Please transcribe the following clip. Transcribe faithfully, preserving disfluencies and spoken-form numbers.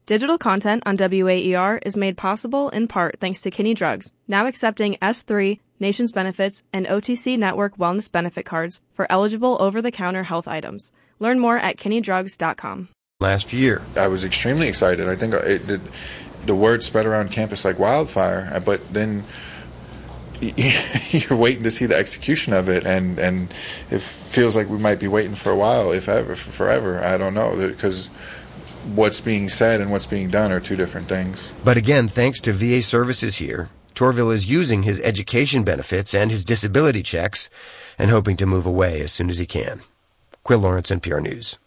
Digital content on W A E R is made possible in part thanks to Kinney Drugs, now accepting S three, Nations Benefits, and O T C Network Wellness Benefit cards for eligible over-the-counter health items. Learn more at kinney drugs dot com. Last year, I was extremely excited. I think it did, the word spread around campus like wildfire, but then you're waiting to see the execution of it, and, and it feels like we might be waiting for a while, if ever, for forever. I don't know, because what's being said and what's being done are two different things. But again, thanks to V A services here, Torville is using his education benefits and his disability checks and hoping to move away as soon as he can. Quill Lawrence, N P R News.